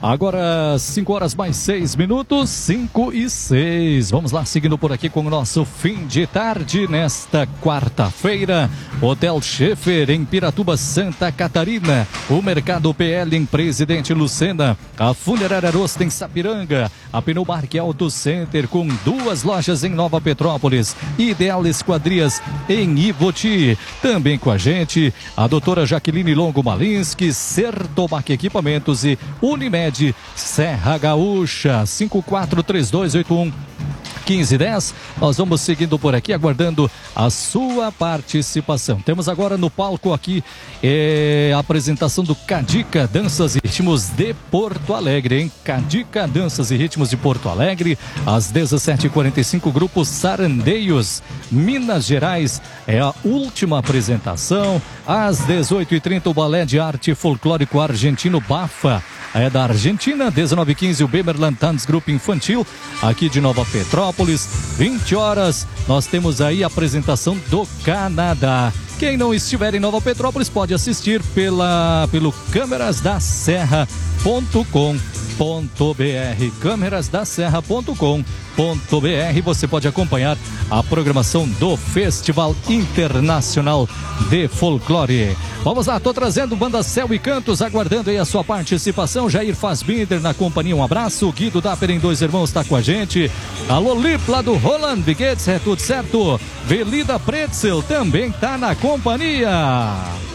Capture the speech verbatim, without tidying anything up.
Agora cinco horas mais seis minutos, cinco e seis. Vamos lá, seguindo por aqui com o nosso fim de tarde nesta quarta-feira. Hotel Scheffer em Piratuba, Santa Catarina. O Mercado P L em Presidente Lucena. A Funerária Rosta em Sapiranga. A Pneumark Auto Center com duas lojas em Nova Petrópolis. Ideal Esquadrias em Ivoti. Também com a gente a doutora Jaqueline Longo Malinski, Sertomac Equipamentos e Unimed Serra Gaúcha. Cinco quatro três dois oito um quinze dez. Nós vamos seguindo por aqui, aguardando a sua participação. Temos agora no palco aqui é, a apresentação do Cadica Danças e Ritmos de Porto Alegre, hein? Cadica Danças e Ritmos de Porto Alegre, às dezessete e quarenta e cinco, Grupo Sarandeios, Minas Gerais, é a última apresentação. Às dezoito e trinta, o Balé de Arte Folclórico Argentino Bafa, é da Argentina. Dezenove e quinze, o Bemerland Tanz Grupo Infantil, aqui de Nova Petrópolis. Vinte horas, nós temos aí a apresentação do Canadá. Quem não estiver em Nova Petrópolis pode assistir pela, pelo câmeras da serra ponto com ponto br. câmeras da serra ponto com ponto br. Você pode acompanhar a programação do Festival Internacional de Folclore. Vamos lá, tô trazendo Banda Céu e Cantos, aguardando aí a sua participação. Jair Fassbinder na companhia, um abraço. Guido Dapper em Dois Irmãos está com a gente. Alô, Lip lá do Roland Viguetes, é tudo certo? Velida Pretzel também tá na companhia.